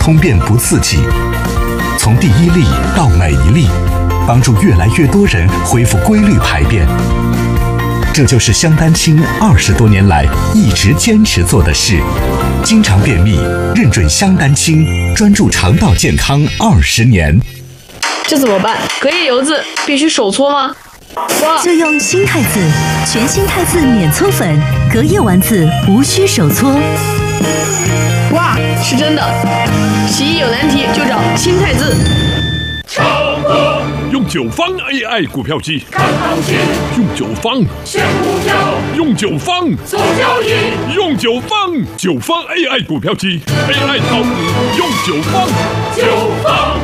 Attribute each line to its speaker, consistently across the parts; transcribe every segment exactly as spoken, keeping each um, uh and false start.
Speaker 1: 通便不刺激，从第一粒到每一粒，帮助越来越多人恢复规律排便。这就是香丹清二十多年来一直坚持做的事。经常便秘，认准香丹清，专注肠道健康二十年。
Speaker 2: 这怎么办？隔夜油渍必须手搓吗？
Speaker 3: 就用新汰渍，全新汰渍免搓粉，隔夜丸子无需手搓。
Speaker 2: 哇，是真的！洗衣有难题就找新汰渍。
Speaker 4: 超过用九方 A I 股票机，看行情；用九方选股票，用九方做交易；用九方九方 A I 股票机 ，A I 炒股用九方，九方。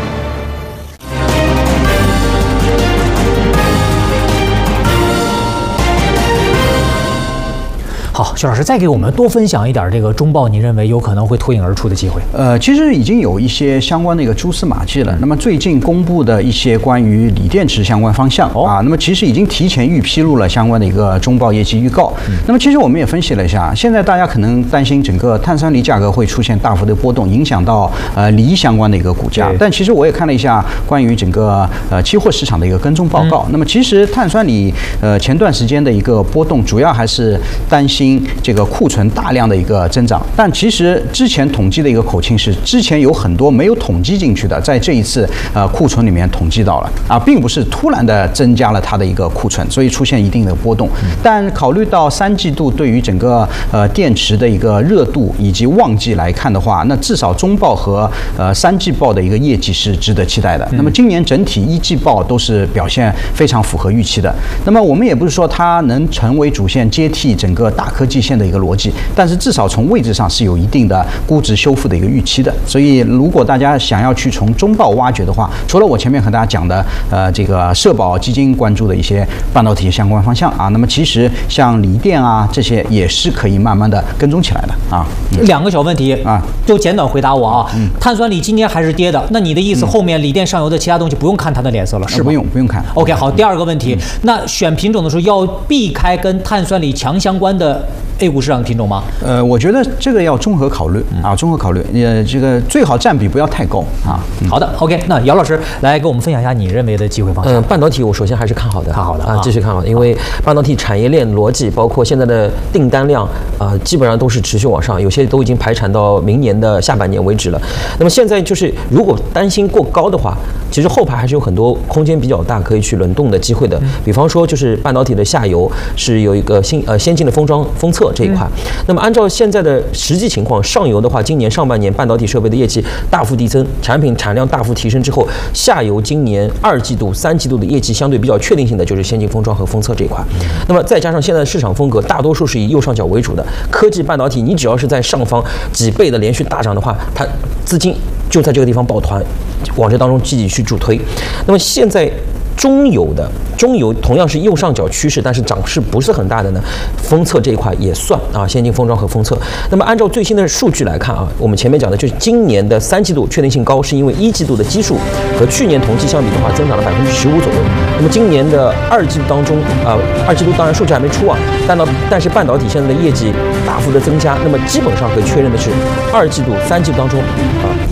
Speaker 5: 好，薛老师再给我们多分享一点这个中报，你认为有可能会脱颖而出的机会？
Speaker 6: 呃，其实已经有一些相关的一个蛛丝马迹了。那么最近公布的一些关于锂电池相关方向、哦、啊，那么其实已经提前预披露了相关的一个中报业绩预告。嗯、那么其实我们也分析了一下，现在大家可能担心整个碳酸锂价格会出现大幅的波动，影响到呃锂相关的一个股价。但其实我也看了一下关于整个呃期货市场的一个跟踪报告。嗯、那么其实碳酸锂呃前段时间的一个波动，主要还是担心这个库存大量的一个增长，但其实之前统计的一个口径是，之前有很多没有统计进去的，在这一次呃库存里面统计到了啊，并不是突然的增加了它的一个库存，所以出现一定的波动。但考虑到三季度对于整个呃电池的一个热度以及旺季来看的话，那至少中报和呃三季报的一个业绩是值得期待的。那么今年整体一季报都是表现非常符合预期的。那么我们也不是说它能成为主线接替整个大科技线的一个逻辑，但是至少从位置上是有一定的估值修复的一个预期的。所以如果大家想要去从中报挖掘的话，除了我前面和大家讲的呃这个社保基金关注的一些半导体相关方向啊，那么其实像锂电啊这些也是可以慢慢的跟踪起来的啊。
Speaker 5: 嗯、两个小问题啊，就简短回答我啊。嗯、碳酸锂今年还是跌的，那你的意思、嗯、后面锂电上游的其他东西不用看它的脸色了，
Speaker 6: 是不用不用看。
Speaker 5: OK， 好，第二个问题，嗯、那选品种的时候要避开跟碳酸锂强相关的A 股市场品种吗？
Speaker 6: 呃，我觉得这个要综合考虑啊，综合考虑。呃，这个最好占比不要太高啊。
Speaker 5: 嗯、好的 ，OK， 那姚老师来给我们分享一下你认为的机会方向。
Speaker 7: 嗯、呃，半导体我首先还是看好的，
Speaker 5: 看好的
Speaker 7: 啊，继续看好的，因为半导体产业链逻辑，包括现在的订单量啊、呃，基本上都是持续往上，有些都已经排产到明年的下半年为止了。那么现在就是如果担心过高的话，其实后排还是有很多空间比较大可以去轮动的机会的。嗯、比方说，就是半导体的下游是有一个新呃先进的封装封测这一块。嗯那么按照现在的实际情况，上游的话，今年上半年半导体设备的业绩大幅递增，产品产量大幅提升之后，下游今年二季度、三季度的业绩相对比较确定性的就是先进封装和封测这一块。那么再加上现在的市场风格，大多数是以右上角为主的科技半导体，你只要是在上方几倍的连续大涨的话，它资金就在这个地方抱团，往这当中积极去助推。那么现在中游的中游同样是右上角趋势，但是涨势不是很大的呢，封测这一块也算啊，先进封装和封测。那么按照最新的数据来看啊，我们前面讲的就是今年的三季度确定性高，是因为一季度的基数和去年同期相比的话，增长了百分之十五左右。那么今年的二季度当中啊，二季度当然数据还没出啊，但到但是半导体现在的业绩大幅的增加，那么基本上可以确认的是，二季度、三季度当中啊。